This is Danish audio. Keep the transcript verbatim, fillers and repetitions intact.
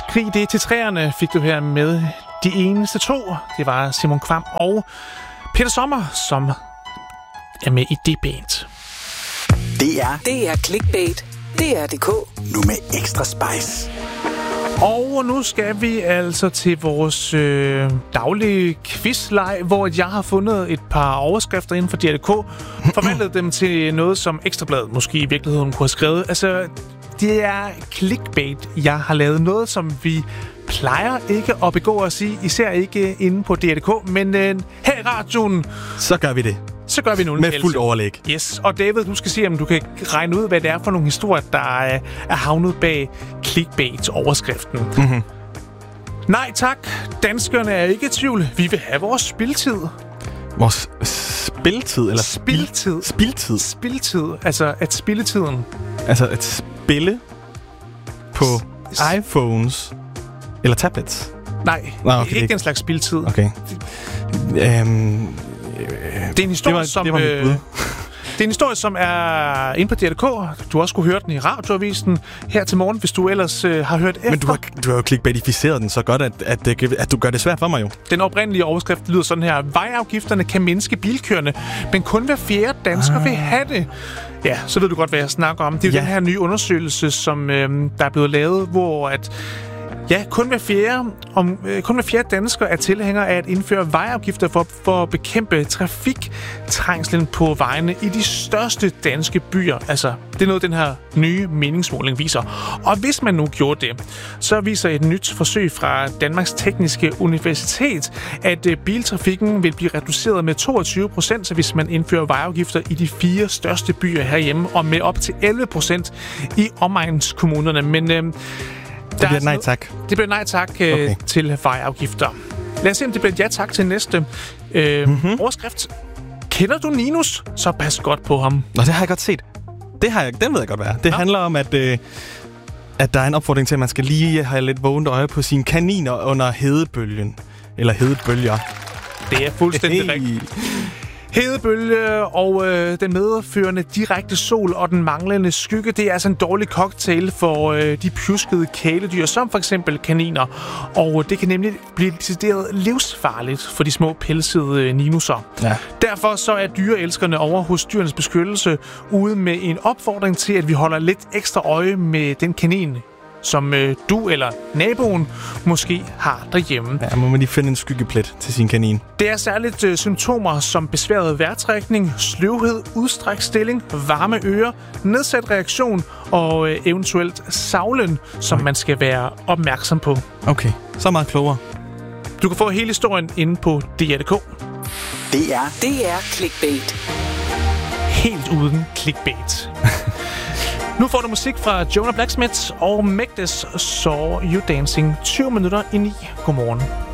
Krig det til træerne fik du her med de eneste to. Det var Simon Kvam og Peter Sommer, som er med i det band. Det er Det er Clickbait. Det er D K. Nu med ekstra spice. Og nu skal vi altså til vores øh, daglige quizleg, hvor jeg har fundet et par overskrifter inden for D R K, forvandlet dem til noget, som Ekstrabladet måske i virkeligheden kunne have skrevet. Altså, det er clickbait, jeg har lavet. Noget, som vi plejer ikke at begå os i, især ikke inde på D R K, men øh, her i radioen, Så gør vi det. så gør vi nu en Med fælles. fuldt overlæg. Yes, og David, du skal se, om du kan regne ud, hvad det er for nogle historier, der er, er havnet bag clickbait-overskriften. Mm-hmm. Nej tak, danskerne er ikke i tvivl. Vi vil have vores spildtid. Vores spiltid, eller Spildtid. Spiltid. Spildtid, altså at spilde tiden. Altså at spille på S- iPhones eller tablets. Nej, Nå, okay, ikke det- den slags spildtid. Okay. Øhm, Det er en det historie, var, som... det var mit øh, bud. Det er en historie, som er inde på D R K. Du har også kunne høre den i radioavisen her til morgen, hvis du ellers øh, har hørt efter. Men du har, du har jo clickbaitificeret den så godt, at, at, at, at du gør det svært for mig jo. Den oprindelige overskrift lyder sådan her. Vejafgifterne kan mindske bilkørende, men kun hver fjerde dansker ah. vil have det. Ja, så ved du godt, hvad jeg snakker om. Det er jo Ja. den her nye undersøgelse, som øh, der er blevet lavet, hvor at ja, kun hver fjerde, om, øh, kun hver fjerde dansker er tilhænger af at indføre vejafgifter for, for at bekæmpe trafiktrængslen på vejene i de største danske byer. Altså, det er noget, den her nye meningsmåling viser. Og hvis man nu gjorde det, så viser et nyt forsøg fra Danmarks Tekniske Universitet, at øh, biltrafikken vil blive reduceret med toogtyve procent, så hvis man indfører vejafgifter i de fire største byer herhjemme, og med op til elleve procent i omegnskommunerne. Men øh, Det bliver nej tak. Det bliver nej tak øh, Okay. til vejafgifter. Lad os se, om det bliver ja tak til næste øh, mm-hmm. overskrift. Kender du Ninus? Så pas godt på ham. Nå, det har jeg godt set. Det har jeg, den ved jeg godt, hvad er. Det Nå. handler om, at, øh, at der er en opfordring til, at man skal lige have lidt vågent øje på sine kaniner under hedebølgen. Eller hedebølger. Det er fuldstændig Hey. rigtigt. Hedebølge og øh, den medførende direkte sol og den manglende skygge, det er altså en dårlig cocktail for øh, de pjuskede kæledyr, som for eksempel kaniner. Og det kan nemlig blive decideret livsfarligt for de små pelsede øh, ninusser. Ja. Derfor så er dyreelskerne over hos Dyrenes Beskyttelse ude med en opfordring til, at vi holder lidt ekstra øje med den kanin, som øh, du eller naboen måske har derhjemme. Ja, må man lige finde en skyggeplet til sin kanin. Det er særligt øh, symptomer som besværet vejrtrækning, sløvhed, udstrækt stilling, varme ører, nedsat reaktion og øh, eventuelt savlen, som Okay. man skal være opmærksom på. Okay, så meget klogere. Du kan få hele historien inde på D R punktum D K. Det er Det er Clickbait. Helt uden clickbait. Nu får du musik fra Jonah Blacksmith og Megdes Saw You Dancing tyve minutter i ni. Godmorgen.